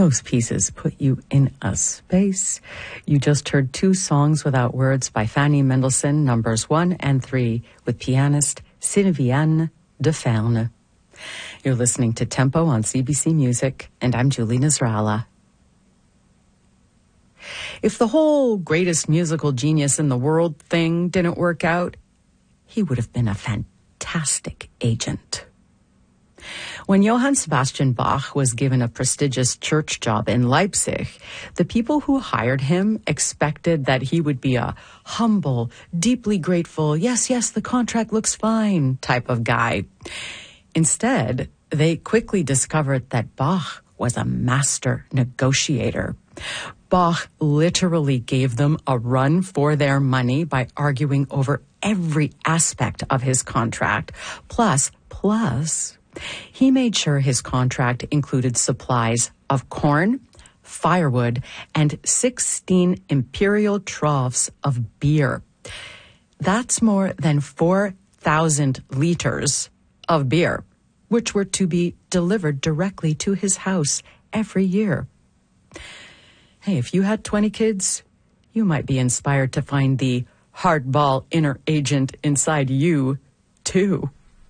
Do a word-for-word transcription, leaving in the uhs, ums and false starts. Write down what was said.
Those pieces put you in a space. You just heard two songs without words by Fanny Mendelssohn, numbers one and three, with pianist Sylviane Deferne. You're listening to Tempo on C B C Music, and I'm Julie Nasrallah. If the whole greatest musical genius in the world thing didn't work out, he would have been a fantastic agent. When Johann Sebastian Bach was given a prestigious church job in Leipzig, the people who hired him expected that he would be a humble, deeply grateful, yes, yes, the contract looks fine type of guy. Instead, they quickly discovered that Bach was a master negotiator. Bach literally gave them a run for their money by arguing over every aspect of his contract. Plus, plus, he made sure his contract included supplies of corn, firewood, and sixteen imperial troughs of beer. That's more than four thousand liters of beer, which were to be delivered directly to his house every year. Hey, if you had twenty kids, you might be inspired to find the hardball inner agent inside you, too.